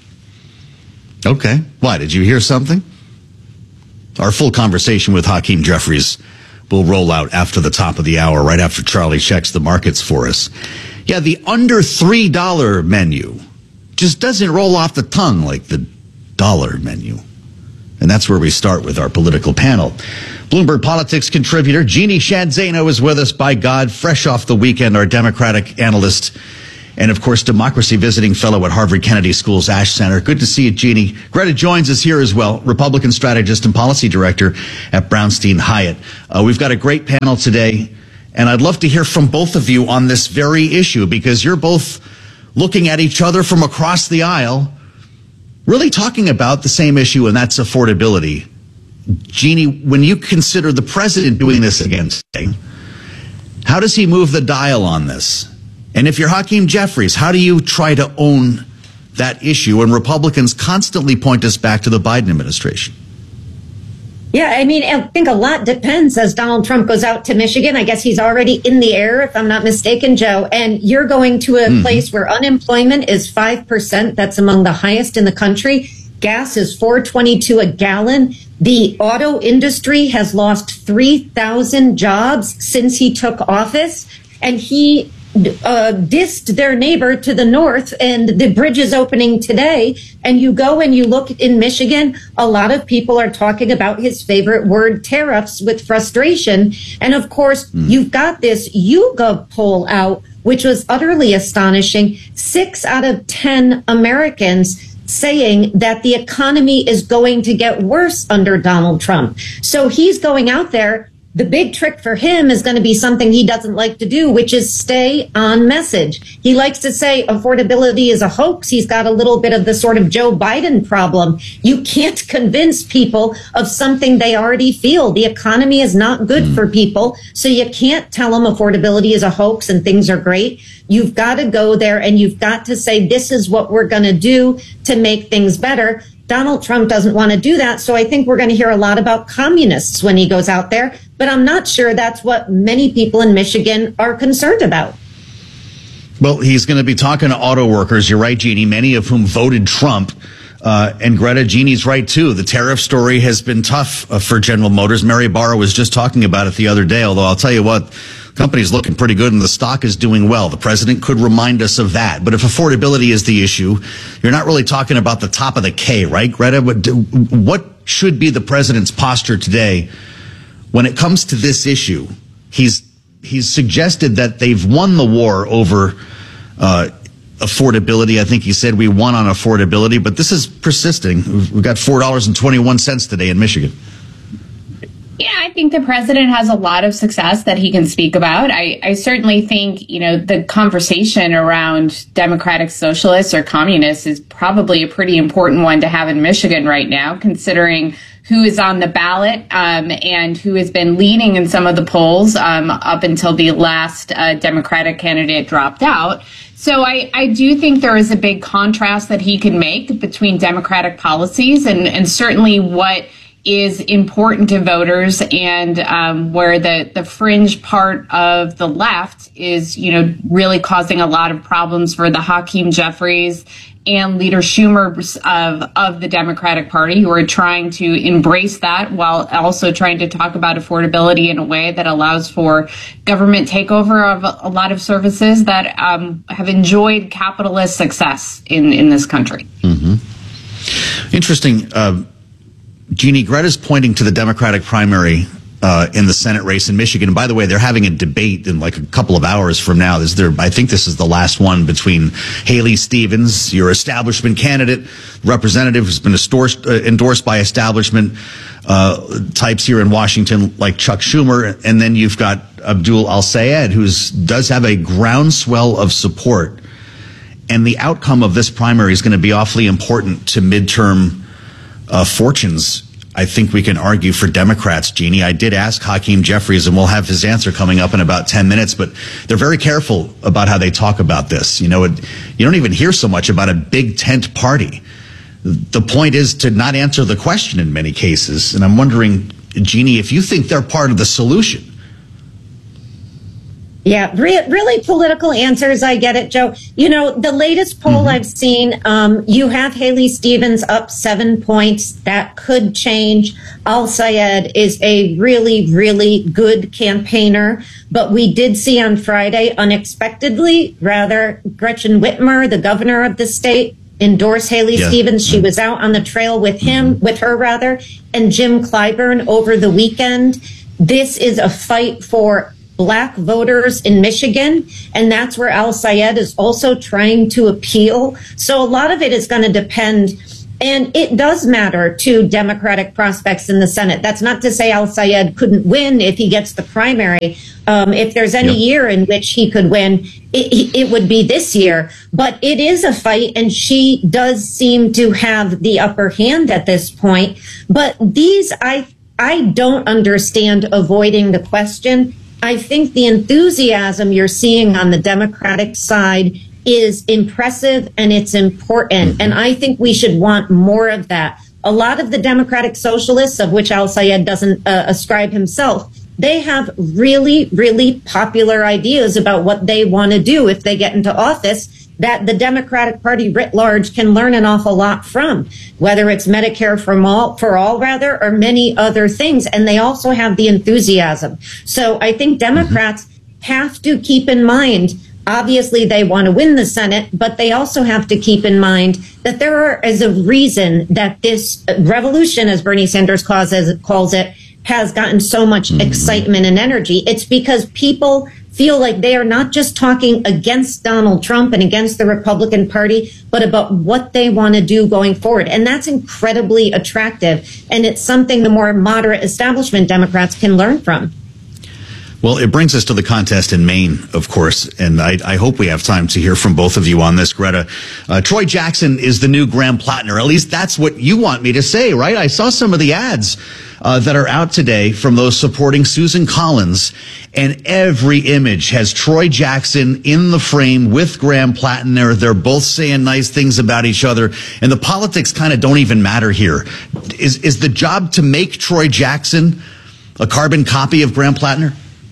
Okay. Why? Did you hear something? Our full conversation with Hakeem Jeffries will roll out after the top of the hour, right after Charlie checks the markets for us. Yeah, the under $3 menu just doesn't roll off the tongue like the dollar menu. And that's where we start with our political panel. Bloomberg Politics contributor Jeannie Sheehan Zaino is with us, by God, fresh off the weekend, our Democratic analyst, and of course, Democracy Visiting Fellow at Harvard Kennedy School's Ash Center. Good to see you, Jeannie. Greta Joins is here as well, Republican strategist and policy director at Brownstein Hyatt. We've got a great panel today, and I'd love to hear from both of you on this very issue, because you're both looking at each other from across the aisle, really talking about the same issue, and that's affordability. Jeannie, when you consider the president doing this again today, how does he move the dial on this? And if you're Hakeem Jeffries, how do you try to own that issue when Republicans constantly point us back to the Biden administration? Yeah, I mean, I think a lot depends as Donald Trump goes out to Michigan. I guess he's already in the air, if I'm not mistaken, Joe. And you're going to a place where unemployment is 5%. That's among the highest in the country. Gas is $4.22 a gallon. The auto industry has lost 3,000 jobs since he took office. And he dissed their neighbor to the north, and the bridge is opening today. And you go and you look in Michigan, a lot of people are talking about his favorite word, tariffs, with frustration. And of course, you've got this YouGov poll out, which was utterly astonishing. 6 out of 10 Americans saying that the economy is going to get worse under Donald Trump. So he's going out there. The big trick for him is going to be something he doesn't like to do, which is stay on message. He likes to say affordability is a hoax. He's got a little bit of the sort of Joe Biden problem. You can't convince people of something they already feel. The economy is not good for people, so you can't tell them affordability is a hoax and things are great. You've got to go there and you've got to say, this is what we're going to do to make things better. Donald Trump doesn't want to do that, so I think we're going to hear a lot about communists when he goes out there, but I'm not sure that's what many people in Michigan are concerned about. Well, he's going to be talking to auto workers. You're right, Jeannie, many of whom voted Trump. And Greta, Jeannie's right, too. The tariff story has been tough for General Motors. Mary Barra was just talking about it the other day, although I'll tell you what, the company's looking pretty good and the stock is doing well. The president could remind us of that. But if affordability is the issue, you're not really talking about the top of the K, right, Greta? What should be the president's posture today when it comes to this issue? He's suggested that they've won the war over affordability. I think he said we won on affordability, but this is persisting. We've got $4.21 today in Michigan. Yeah, I think the president has a lot of success that he can speak about. I certainly think, the conversation around democratic socialists or communists is probably a pretty important one to have in Michigan right now, considering who is on the ballot and who has been leading in some of the polls up until the last Democratic candidate dropped out. So I do think there is a big contrast that he can make between Democratic policies and certainly what is important to voters and where the fringe part of the left is, really causing a lot of problems for the Hakeem Jeffries and Leader Schumer of the Democratic Party, who are trying to embrace that while also trying to talk about affordability in a way that allows for government takeover of a lot of services that have enjoyed capitalist success in this country. Mm-hmm. Interesting. Jeannie, Greta's pointing to the Democratic primary in the Senate race in Michigan. And by the way, they're having a debate in like a couple of hours from now. I think this is the last one between Haley Stevens, your establishment candidate, representative who's been endorsed by establishment types here in Washington like Chuck Schumer. And then you've got Abdul Al-Sayed, who does have a groundswell of support. And the outcome of this primary is going to be awfully important to midterm fortunes, I think we can argue, for Democrats, Jeannie. I did ask Hakeem Jeffries, and we'll have his answer coming up in about 10 minutes, but they're very careful about how they talk about this. You don't even hear so much about a big tent party. The point is to not answer the question in many cases. And I'm wondering, Jeannie, if you think they're part of the solution. Yeah, really political answers. I get it, Joe. The latest poll I've seen, you have Haley Stevens up 7 points. That could change. Al-Sayed is a really, really good campaigner. But we did see on Friday, unexpectedly, Gretchen Whitmer, the governor of the state, endorse Haley Stevens. She was out on the trail with her, and Jim Clyburn over the weekend. This is a fight for Black voters in Michigan, and that's where Al-Sayed is also trying to appeal. So a lot of it is going to depend, and it does matter to Democratic prospects in the Senate. That's not to say Al-Sayed couldn't win if he gets the primary. If there's any year in which he could win, it would be this year. But it is a fight, and she does seem to have the upper hand at this point. But I don't understand avoiding the question. I think the enthusiasm you're seeing on the Democratic side is impressive and it's important. And I think we should want more of that. A lot of the Democratic socialists, of which Al-Sayed doesn't ascribe himself, they have really, really popular ideas about what they want to do if they get into office that the Democratic Party writ large can learn an awful lot from, whether it's Medicare for all, or many other things. And they also have the enthusiasm. So I think Democrats have to keep in mind, obviously they want to win the Senate, but they also have to keep in mind that there is a reason that this revolution, as Bernie Sanders calls it, has gotten so much excitement and energy. It's because people feel like they are not just talking against Donald Trump and against the Republican Party, but about what they want to do going forward. And that's incredibly attractive. And it's something the more moderate establishment Democrats can learn from. Well, it brings us to the contest in Maine, of course, and I hope we have time to hear from both of you on this, Greta. Troy Jackson is the new Graham Plattner. At least that's what you want me to say, right? I saw some of the ads that are out today from those supporting Susan Collins, and every image has Troy Jackson in the frame with Graham Plattner. They're both saying nice things about each other, and the politics kind of don't even matter here. Is the job to make Troy Jackson a carbon copy of Graham Plattner?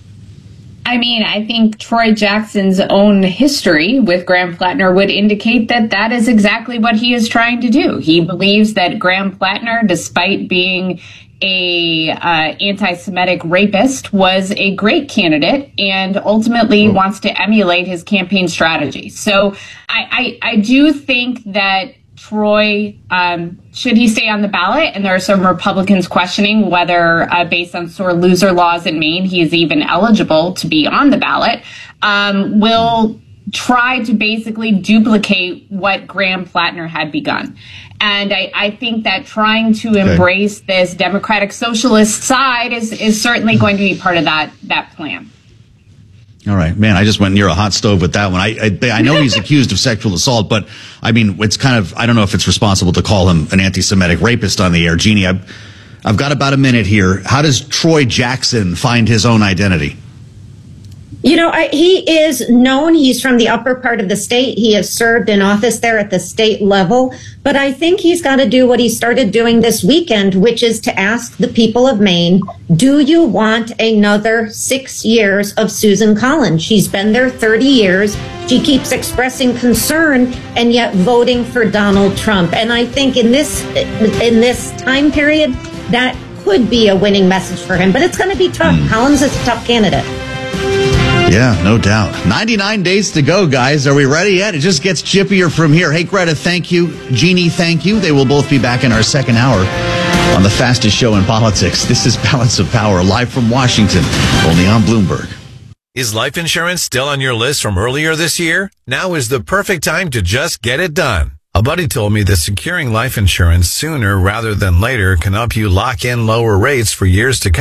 I mean, I think Troy Jackson's own history with Graham Plattner would indicate that that is exactly what he is trying to do. He believes that Graham Plattner, despite being a anti-Semitic rapist, was a great candidate and ultimately wants to emulate his campaign strategy. So I do think that Troy, should he stay on the ballot? And there are some Republicans questioning whether, based on sore loser laws in Maine, he is even eligible to be on the ballot, will try to basically duplicate what Graham Plattner had begun. And I think that trying to embrace this Democratic Socialist side is certainly going to be part of that plan. All right, man, I just went near a hot stove with that one. I know he's accused of sexual assault, but I mean, it's kind of, I don't know if it's responsible to call him an anti-Semitic rapist on the air. Jeannie, I've got about a minute here. How does Troy Jackson find his own identity? You know, he is known. He's from the upper part of the state. He has served in office there at the state level. But I think he's got to do what he started doing this weekend, which is to ask the people of Maine, do you want another 6 years of Susan Collins? She's been there 30 years. She keeps expressing concern and yet voting for Donald Trump. And I think in this time period, that could be a winning message for him. But it's going to be tough. Collins is a tough candidate. Yeah, no doubt. 99 days to go, guys. Are we ready yet? It just gets chippier from here. Hey, Greta, thank you. Jeannie, thank you. They will both be back in our second hour on the fastest show in politics. This is Balance of Power, live from Washington, only on Bloomberg. Is life insurance still on your list from earlier this year? Now is the perfect time to just get it done. A buddy told me that securing life insurance sooner rather than later can help you lock in lower rates for years to come.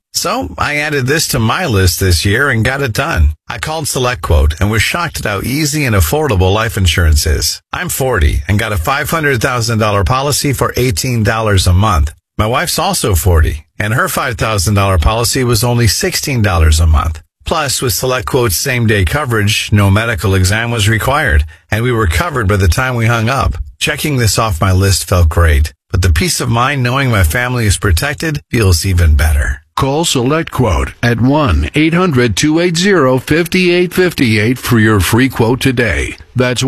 So I added this to my list this year and got it done. I called SelectQuote and was shocked at how easy and affordable life insurance is. I'm 40 and got a $500,000 policy for $18 a month. My wife's also 40 and her $5,000 policy was only $16 a month. Plus, with SelectQuote's same-day coverage, no medical exam was required, and we were covered by the time we hung up. Checking this off my list felt great, but the peace of mind knowing my family is protected feels even better. Call SelectQuote at 1-800-280-5858 for your free quote today. That's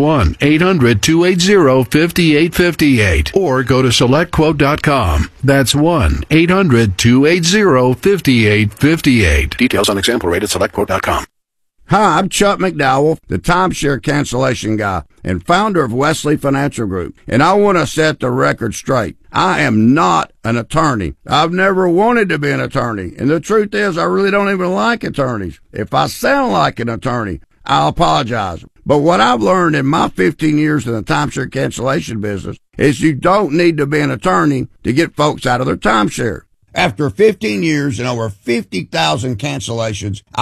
1-800-280-5858. Or go to SelectQuote.com. That's 1-800-280-5858. Details on example rate at SelectQuote.com. Hi, I'm Chuck McDowell, the timeshare cancellation guy and founder of Wesley Financial Group. And I want to set the record straight. I am not an attorney. I've never wanted to be an attorney. And the truth is, I really don't even like attorneys. If I sound like an attorney, I'll apologize. But what I've learned in my 15 years in the timeshare cancellation business is you don't need to be an attorney to get folks out of their timeshare. After 15 years and over 50,000 cancellations,